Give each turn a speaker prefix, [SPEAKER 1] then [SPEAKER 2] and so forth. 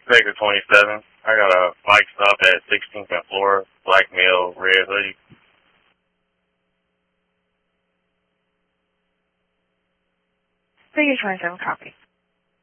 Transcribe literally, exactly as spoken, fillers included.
[SPEAKER 1] Vector twenty-seven. I got a bike stop at sixteenth and Flora, black male, red hoodie.
[SPEAKER 2] Vector twenty-seven, copy.